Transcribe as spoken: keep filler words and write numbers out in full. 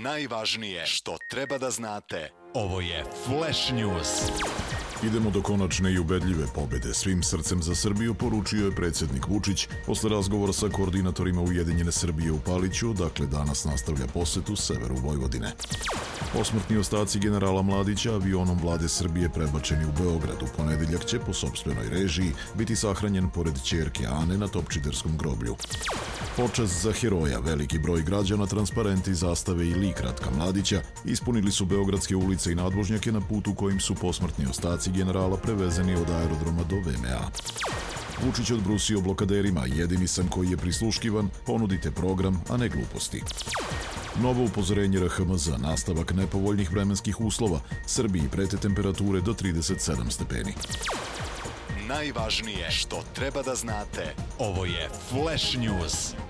Najvažnije što treba da znate. Ovo je Flash News. Idemo do konačne i ubedljive pobede. Svim srcem za Srbiju, poručio je predsjednik Vučić posle razgovora sa koordinatorima Ujedinjene Srbije u Paliću, dakle danas nastavlja posetu severu Vojvodine. Posmrtni ostaci generala Mladića avionom vlade Srbije prebačeni u Beograd u ponedeljak će po sopstvenoj režiji biti sahranjen pored ćerke Ane na Topčiderskom groblju. Počast za heroja, veliki broj građana, transparenti, zastave i lik Ratka Mladića ispunili su beogradske ulice i nadvožnjake na putu kojim su posmrtni ostaci generala prevezeni od aerodroma do V M A. Vučić odbrusio blokaderima, jedini sam koji je prisluškivan, ponudite program, a ne gluposti. Novo upozorenje R H M Z, nastavak nepovoljnih vremenskih uslova, Srbiji prete temperature do trideset sedam stepeni. Najvažnije što treba da znate. Ovo je Flash News.